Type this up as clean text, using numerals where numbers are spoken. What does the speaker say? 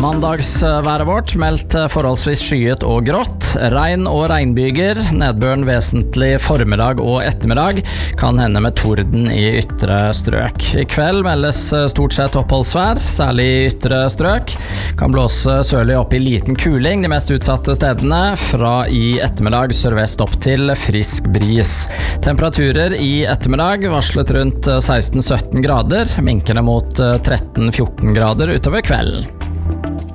Mandagsværet vårt meldt forholdsvis skyet og grått. Regn og regnbyger, nedbøren vesentlig formiddag og ettermiddag, kan hende med torden i ytre strøk. I kveld meldes stort sett oppholdsvær, særlig i ytre strøk. Kan blåse sørlig opp i liten kuling de mest utsatte stedene, fra i ettermiddag sørvest opp til frisk bris. Temperaturer i ettermiddag varslet rundt 16-17 grader, minkende mot 13-14 grader utover kvelden.